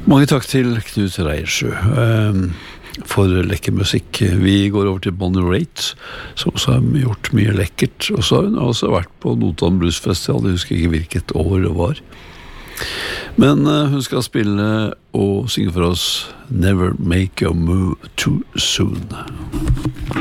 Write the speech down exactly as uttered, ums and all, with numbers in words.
Mange takk til Knut Reiersjø for lekker musikk. Vi går over til Bonnie Raitt, som også har gjort mye lekkert. Og så har hun også vært på Notodden Blues Festival, jeg husker ikke hvilket år det var. Men hun skal spille og synge for oss Never Make Your Move Too Soon.